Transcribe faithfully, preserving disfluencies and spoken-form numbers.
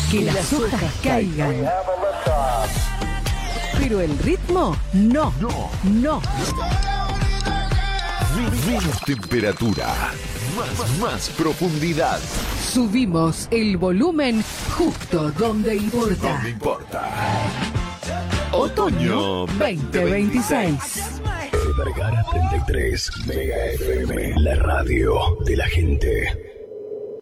Que las hojas caigan. Pero el ritmo, no, No. no. Menos temperatura, más, más profundidad. Subimos el volumen justo donde importa. No me importa. Otoño veinte veintiséis. Vergara treinta y tres, Mega F M, la radio de la gente.